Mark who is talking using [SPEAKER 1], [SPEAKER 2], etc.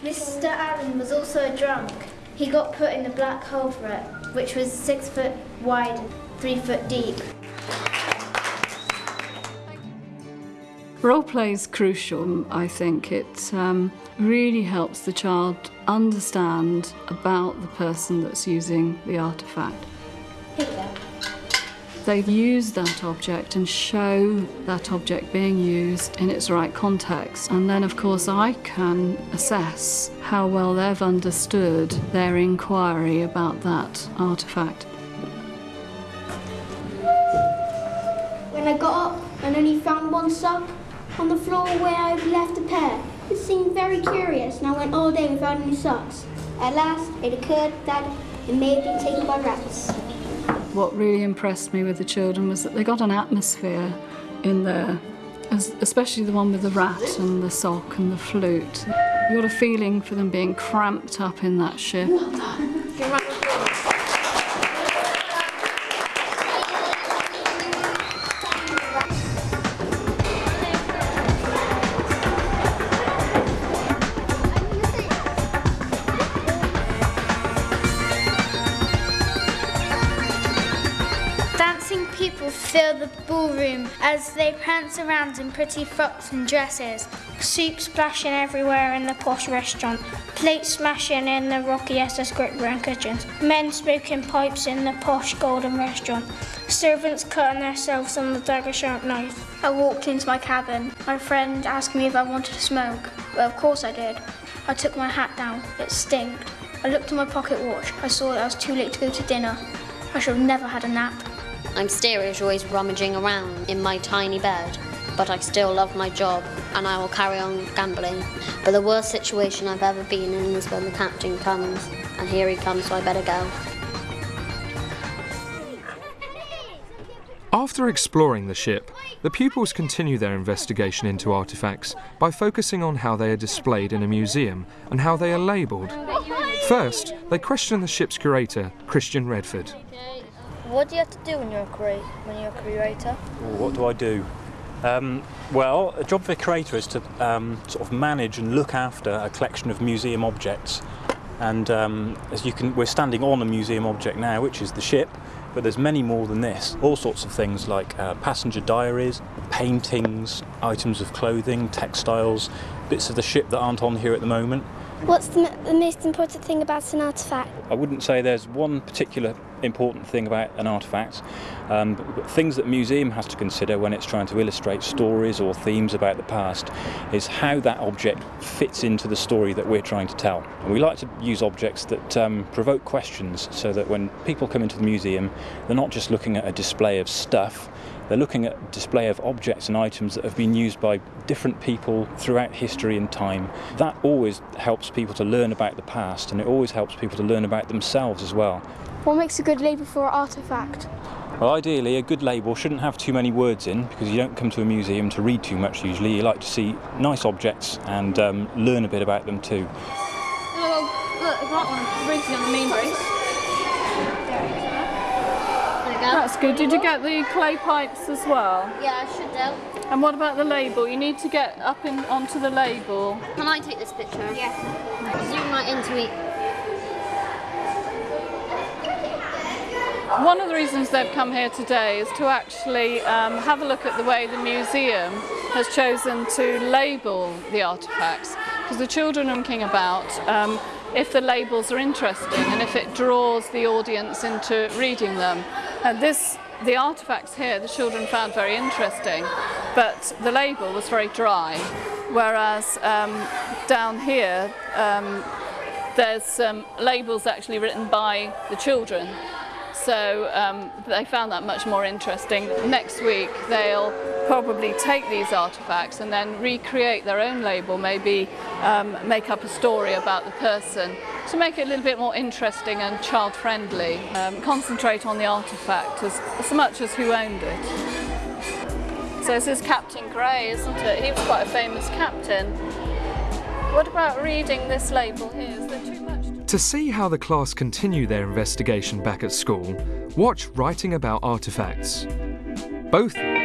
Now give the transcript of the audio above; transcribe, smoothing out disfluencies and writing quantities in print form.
[SPEAKER 1] Mr. Allen was also a drunk. He got put in a black hole for it, which was 6 foot wide and 3 foot deep.
[SPEAKER 2] Role play is crucial. I think it really helps the child understand about the person that's using the artefact.
[SPEAKER 1] Here we go.
[SPEAKER 2] They use that object and show that object being used in its right context. And then, of course, I can assess how well they've understood their inquiry about that artefact.
[SPEAKER 3] When I got up and only found one sock on the floor where I left a pair, it seemed very curious, and I went all day without any socks. At last, it occurred that it may have been taken by rats.
[SPEAKER 2] What really impressed me with the children was that they got an atmosphere in there, especially the one with the rat and the sock and the flute. You got a feeling for them being cramped up in that ship.
[SPEAKER 1] Well done. People fill the ballroom as they prance around in pretty frocks and dresses. Soup splashing everywhere in the posh restaurant, plates smashing in the rocky SS Great Brown kitchens, men smoking pipes in the posh golden restaurant, servants cutting themselves on the dagger sharp knife. I walked into my cabin. My friend asked me if I wanted to smoke. Well, of course I did. I took my hat down. It stinked. I looked at my pocket watch. I saw that I was too late to go to dinner. I should have never had a nap.
[SPEAKER 4] I'm steerage, always rummaging around in my tiny bed, but I still love my job and I will carry on gambling. But the worst situation I've ever been in is when the captain comes, and here he comes, so I better go.
[SPEAKER 5] After exploring the ship, the pupils continue their investigation into artefacts by focusing on how they are displayed in a museum and how they are labelled. First, they question the ship's curator, Christian Redford.
[SPEAKER 1] What do you have to do when you're a curator?
[SPEAKER 6] What do I do? Well, the job of a curator is to sort of manage and look after a collection of museum objects. And we're standing on a museum object now, which is the ship, but there's many more than this. All sorts of things like passenger diaries, paintings, items of clothing, textiles, bits of the ship that aren't on here at the moment.
[SPEAKER 3] What's the most important thing about an artefact?
[SPEAKER 6] I wouldn't say there's one particular important thing about an artefact, but things that a museum has to consider when it's trying to illustrate stories or themes about the past is how that object fits into the story that we're trying to tell. And we like to use objects that provoke questions, so that when people come into the museum, they're not just looking at a display of stuff, they're looking at a display of objects and items that have been used by different people throughout history and time. That always helps people to learn about the past, and it always helps people to learn about themselves as well.
[SPEAKER 3] What makes a good label for an artefact?
[SPEAKER 6] Well, ideally, a good label shouldn't have too many words in, because you don't come to a museum to read too much usually. You like to see nice objects and learn a bit about them too.
[SPEAKER 1] Oh, look, I've got one. Breaking on the main brace.
[SPEAKER 2] That's good. Did you get the clay pipes as well?
[SPEAKER 4] Yeah, I should do.
[SPEAKER 2] And what about the label? You need to get up onto the label.
[SPEAKER 4] Can I take this picture?
[SPEAKER 1] Yeah.
[SPEAKER 4] Zoom right into it.
[SPEAKER 2] One of the reasons they've come here today is to actually have a look at the way the museum has chosen to label the artefacts, because the children are thinking about if the labels are interesting and if it draws the audience into reading them. And the artefacts here the children found very interesting, but the label was very dry, whereas down here there's labels actually written by the children. So they found that much more interesting. Next week they'll probably take these artefacts and then recreate their own label, maybe make up a story about the person to make it a little bit more interesting and child-friendly. Concentrate on the artefact as much as who owned it. So this is Captain Gray, isn't it? He was quite a famous captain. What about reading this label here? Is there too much?
[SPEAKER 5] To see how the class continue their investigation back at school, watch Writing About Artefacts. Both